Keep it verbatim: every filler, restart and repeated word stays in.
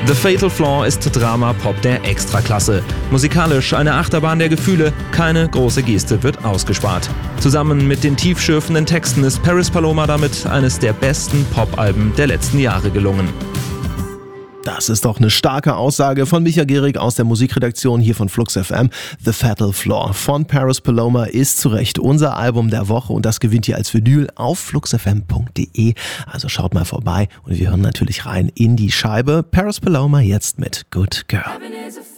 The Fatal Flaw ist Drama-Pop der Extraklasse. Musikalisch eine Achterbahn der Gefühle, keine große Geste wird ausgespart. Zusammen mit den tiefschürfenden Texten ist Paris Paloma damit eines der besten Pop-Alben der letzten Jahre gelungen. Das ist doch eine starke Aussage von Micha Gehrig aus der Musikredaktion hier von Flux F M. The Fatal Flaw von Paris Paloma ist zu Recht unser Album der Woche und das gewinnt ihr als Vinyl auf flux f m punkt d e. Also schaut mal vorbei und wir hören natürlich rein in die Scheibe. Paris Paloma jetzt mit Good Girl.